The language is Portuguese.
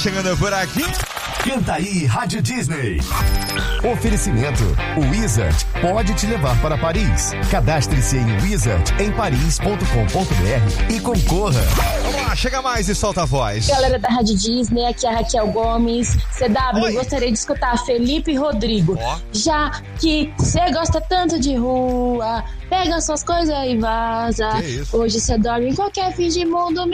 chegando por aqui. Canta aí, Rádio Disney. Oferecimento. O Wizard pode te levar para Paris. Cadastre-se em wizardemparis.com.br e concorra. Vamos lá, chega mais e solta a voz. Galera da Rádio Disney, aqui é a Raquel Gomes. CW, Oi. gostaria de escutar Felipe e Rodrigo. Ó. Já que você gosta tanto de rua, pega suas coisas e vaza. Que isso? Hoje você dorme em qualquer fim de mundo,